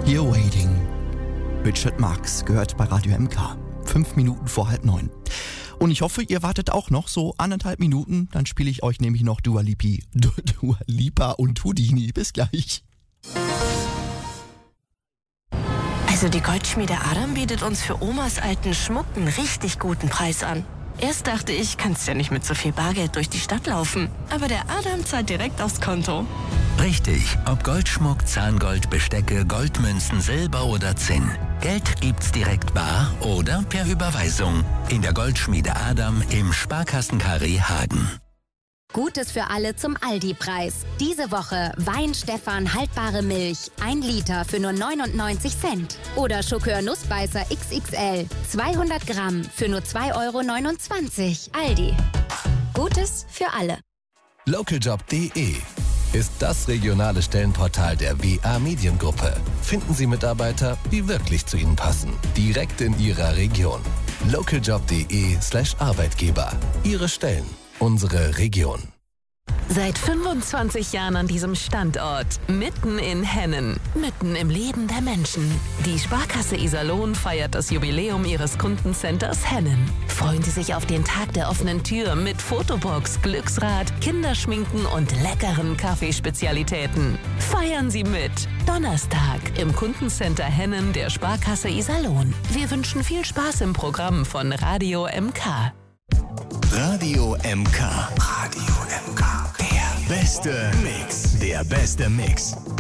You're Waiting. Richard Marx gehört bei Radio MK. 5 Minuten vor 8:30. Und ich hoffe, ihr wartet auch noch so 1,5 Minuten. Dann spiele ich euch nämlich noch Dua Lipa und Houdini. Bis gleich. Also die Goldschmiede Adam bietet uns für Omas alten Schmuck einen richtig guten Preis an. Erst dachte ich, kannst ja nicht mit so viel Bargeld durch die Stadt laufen. Aber der Adam zahlt direkt aufs Konto. Richtig, ob Goldschmuck, Zahngold, Bestecke, Goldmünzen, Silber oder Zinn. Geld gibt's direkt bar oder per Überweisung. In der Goldschmiede Adam im Sparkassenkarree Hagen. Gutes für alle zum Aldi-Preis. Diese Woche Wein-Stefan haltbare Milch, 1 Liter für nur 99 Cent. Oder Schokör Nussbeißer XXL, 200 Gramm für nur 2,29 €. Aldi. Gutes für alle. Localjob.de ist das regionale Stellenportal der WA Mediengruppe. Finden Sie Mitarbeiter, die wirklich zu Ihnen passen. Direkt in Ihrer Region. Localjob.de/Arbeitgeber. Ihre Stellen. Unsere Region. Seit 25 Jahren an diesem Standort, mitten in Hennen, mitten im Leben der Menschen. Die Sparkasse Iserlohn feiert das Jubiläum ihres Kundencenters Hennen. Freuen Sie sich auf den Tag der offenen Tür mit Fotobox, Glücksrad, Kinderschminken und leckeren Kaffeespezialitäten. Feiern Sie mit. Donnerstag im Kundencenter Hennen der Sparkasse Iserlohn. Wir wünschen viel Spaß im Programm von Radio MK. Radio MK. Radio MK. Der beste Mix. Der beste Mix.